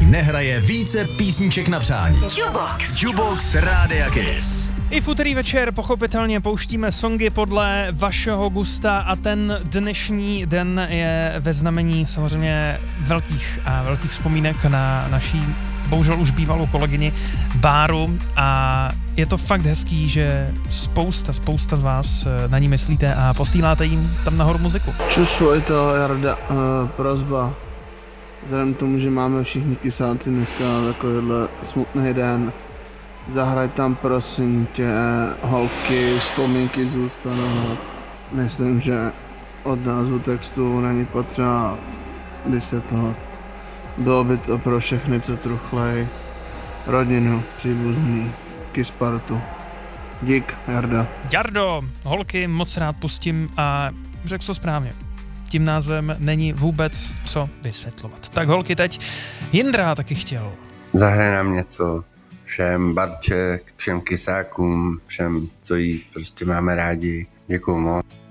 nehraje více písniček na přání. Jukebox Rádia Kiss. I v úterý večer pochopitelně pouštíme songy podle vašeho gusta a ten dnešní den je ve znamení samozřejmě velkých vzpomínek na naší bohužel už bývalou kolegyni Báru a je to fakt hezký, že spousta z vás na ní myslíte a posíláte jim tam nahoru muziku. Čus, Vojto, Jarda, prosba. Vzhledem k tomu, že máme všichni kysáci dneska takovýhle smutný den, zahraj tam prosím tě, holky, vzpomínky zůstanou. Myslím, že od názvu textu není potřeba vysvětlovat. Bylo by to pro všechny, co truchlej, rodinu, příbuzný, Kispartu. Dík, Jarda. Jardo, holky moc rád pustím a řekl to správně. Tím názvem není vůbec co vysvětlovat. Tak holky teď, Jindra taky chtěl. Zahraj nám něco všem Barček, všem kysákům, všem, co jí prostě máme rádi. Děkuju moc.